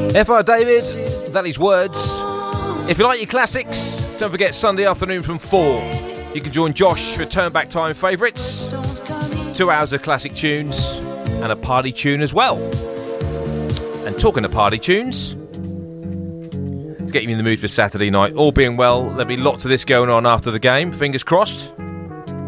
F.R. David, that is words. If you like your classics, don't forget Sunday afternoon from 4. You can join Josh for Turn Back Time favourites. 2 hours of classic tunes and a party tune as well. And talking of party tunes, to get you in the mood for Saturday night, all being well, there'll be lots of this going on after the game, fingers crossed.